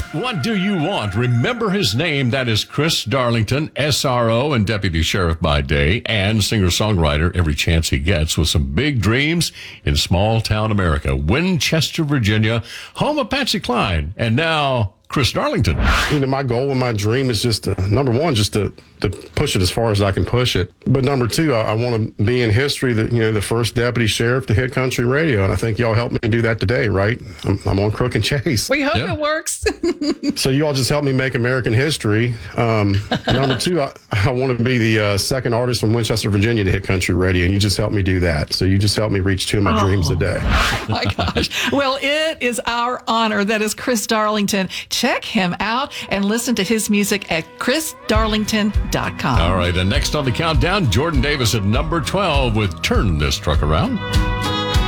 What do you want? Remember his name. That is Chris Darlington, SRO and Deputy Sheriff by day, and singer-songwriter every chance he gets, with some big dreams in small-town America. Winchester, Virginia, home of Patsy Cline. And now, Chris Darlington. My goal and my dream is just to, number one, just to push it as far as I can push it. But number two, I want to be in history that, the first deputy sheriff to hit country radio. And I think y'all helped me do that today, right? I'm on Crook and Chase. We hope it works. So you all just helped me make American history. Number two, I want to be the second artist from Winchester, Virginia to hit country radio. And you just helped me do that. So you just helped me reach two of my dreams a day. Oh my gosh. Well, it is our honor. That is Chris Darlington. Check him out and listen to his music at chrisdarlington.com. All right, and next on the countdown, Jordan Davis at number 12 with Turn This Truck Around.